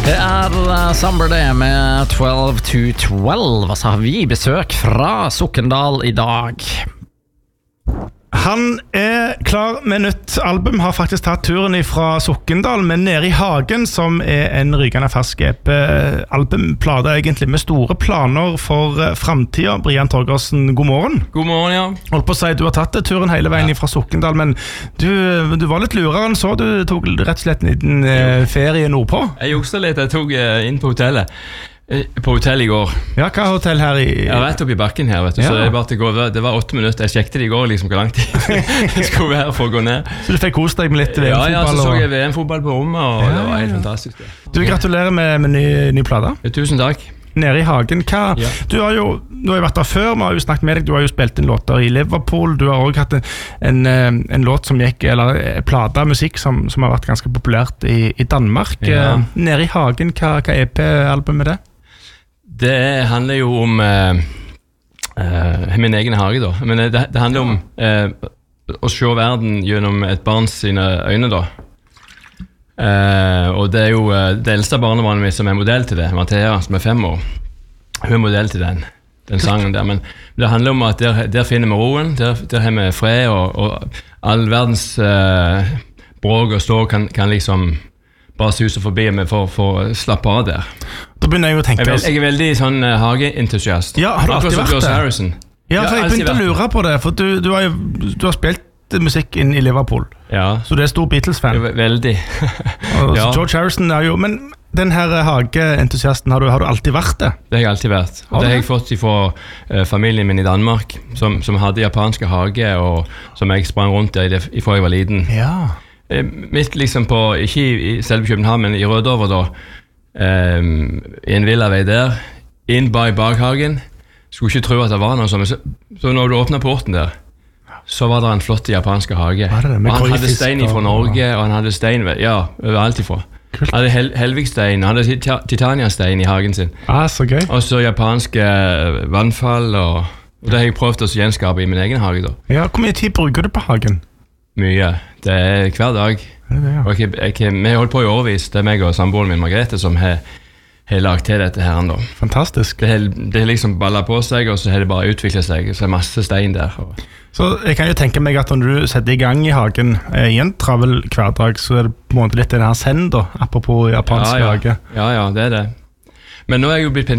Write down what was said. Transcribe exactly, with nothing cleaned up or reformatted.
Det er Summer Day med twelve to twelve, og så har vi besøk fra Sokndal i dag. Han er klar med nytt album, har faktisk tatt turen fra Sokndal, men Nede i hagen, som er en rykende fersk E P-albumplate egentlig, med store planer for fremtiden. Brian Torgersen, god morgen. God morgen, ja. Holdt på å si, du har tatt turen hele veien fra Sokndal, men du, du var litt lurere enn så, du tok rett og slett en liten eh, ferie nordpå. Jeg jukste litt, jeg tok eh, inn på hotellet. På hotell i går. Ja, hva hotell her i... Ja, rett opp i bakken her, vet du. Ja. Så jeg bare til å gå, det var åtte minutter. Jeg sjekket det i går, liksom, hvor lang tid jeg skulle være for å gå ned. Så du fikk kost deg med litt V M-fotball? Ja, ja, så så jeg V M-fotball på rommet, og ja, det var helt fantastisk. Det. Du, gratulerer med, med ny, ny plate. Ja, tusen takk. Nede i hagen, hva... Ja. Du har jo du har jo vært der før, vi har jo snakket med deg, du har jo spilt inn låter i Liverpool, du har også hatt en, en, en låt som gikk, eller plate musikk som, som har vært ganske populært i, i Danmark. Ja. Nede i hagen, hva, hva E P-album er det? Det handler jo om uh, uh, min egen hage da, men det, det handler om uh, å se verden gjennom et barns sine øyne da. Uh, og det er jo uh, det eldste barnebarnet mitt som er modell til det, Mathea, som er fem år. Hun er modell til den, den sangen der, men det handler om at der, der finner vi roen, der, der har vi fred, og, og all verdens uh, bråk og stå kan, kan liksom bare suse forbi meg for, for å slappe av der. Da begynner jeg å tenke... Jeg, jeg er veldig sånn uh, hageentusiast. Ja, har du alltid vært det? Harrison. Ja, for jeg begynte å lure på det, for du, du, har, jo, du har spilt musikk inn i Liverpool. Ja. Så du er stor Beatles-fan. Veldig. og, ja. George Harrison er jo... Men den her hageentusiasten, har du, har du alltid vært det? Det har jeg alltid vært. Og det har jeg fått fra uh, familien min i Danmark, som, som hadde japanske hage, og som jeg sprang rundt der fra jeg var liten. Ja. Midt liksom på, ikke i selve København, men i Rødover da, um, i en villavei der, inn bak bakhagen, skulle ikke tro at det var noe sånn, så, så når du åpnet porten der, så var det en flott japansk hage. Det det? Og han hadde stein fra Norge, og han hadde stein, ja, overalt ifra. Han hadde hel Helvigstein, han hadde titaniastein i hagen sin. Ah, så gøy. Og så japanske vannfall, og, og det har jeg prøvd å gjenskape i min egen hage da. Ja, hvor mye tid bruker du på hagen? Mye. Det er hver dag. Det det, ja. Og jeg, jeg, jeg, vi har holdt på i årvis. Det er meg og samboeren min, Margrethe, som har, har lagt til dette her. Da. Fantastisk. Det har, det har liksom ballet på seg, og så har det bare utviklet seg. Så er det masse stein der. Og. Så jeg kan jo tenke meg at når du setter i gang i hagen eh, i en travel hverdag, så er det på en måte litt den her send, da, apropos japansk ja, ja. hage. Ja, ja, det er det. Men nå er jeg jo blitt